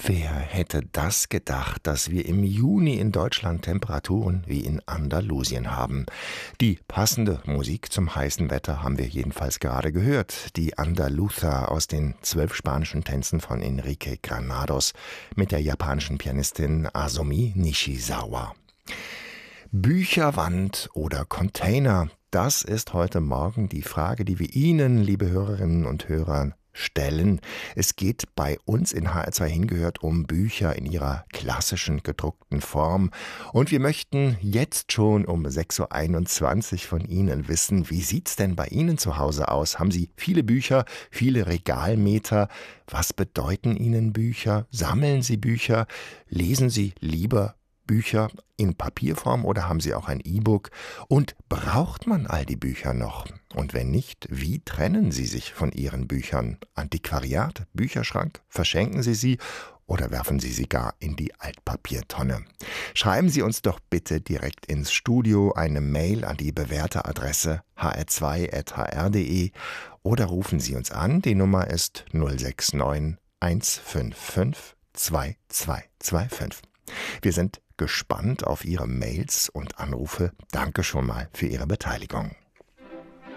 Wer hätte das gedacht, dass wir im Juni in Deutschland Temperaturen wie in Andalusien haben? Die passende Musik zum heißen Wetter haben wir jedenfalls gerade gehört. Die Andaluza aus den 12 spanischen Tänzen von Enrique Granados mit der japanischen Pianistin Azumi Nishizawa. Bücherwand oder Container? Das ist heute Morgen die Frage, die wir Ihnen, liebe Hörerinnen und Hörer, stellen. Es geht bei uns in HR2 hingehört um Bücher in ihrer klassischen gedruckten Form. Und wir möchten jetzt schon um 6.21 Uhr von Ihnen wissen, wie sieht's denn bei Ihnen zu Hause aus? Haben Sie viele Bücher, viele Regalmeter? Was bedeuten Ihnen Bücher? Sammeln Sie Bücher? Lesen Sie lieber Bücher in Papierform oder haben Sie auch ein E-Book? Und braucht man all die Bücher noch? Und wenn nicht, wie trennen Sie sich von Ihren Büchern? Antiquariat, Bücherschrank? Verschenken Sie sie oder werfen Sie sie gar in die Altpapiertonne? Schreiben Sie uns doch bitte direkt ins Studio eine Mail an die bewährte Adresse hr2@hr.de oder rufen Sie uns an. Die Nummer ist 069 155 2225. Wir sind gespannt auf Ihre Mails und Anrufe. Danke schon mal für Ihre Beteiligung.